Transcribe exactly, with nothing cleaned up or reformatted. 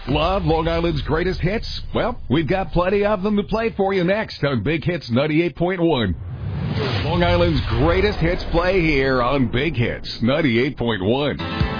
Love Long Island's greatest hits? Well, we've got plenty of them to play for you next on Big Hits ninety-eight point one. Long Island's greatest hits play here on Big Hits ninety-eight point one.